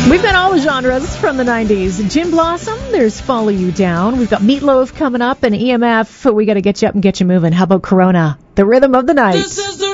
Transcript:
We've got all the genres from the 90s. Gin Blossom, there's Follow You Down. We've got Meatloaf coming up, and EMF, we got to get you up and get you moving. How about Corona, the rhythm of the night? This is the